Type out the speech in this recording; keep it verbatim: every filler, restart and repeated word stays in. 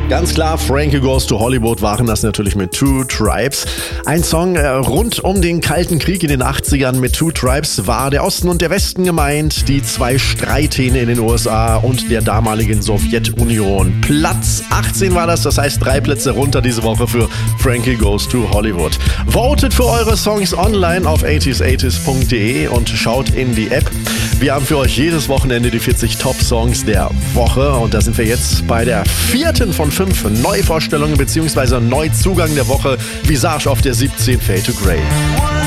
Ganz klar, Frankie Goes to Hollywood waren das natürlich mit Two Tribes. Ein Song äh, rund um den Kalten Krieg in den achtzigern. Mit Two Tribes war der Osten und der Westen gemeint, die zwei Streithähne in den U S A und der damaligen Sowjetunion. Platz achtzehn war das, das heißt drei Plätze runter diese Woche für Frankie Goes to Hollywood. Votet für eure Songs online auf achtziger achtziger punkt de und schaut in die App. Wir haben für euch jedes Wochenende die vierzig Top-Songs der Woche und da sind wir jetzt bei der vierten von fünf Neuvorstellungen bzw. Neuzugang der Woche. Visage auf der siebzehn, Fade to Grey.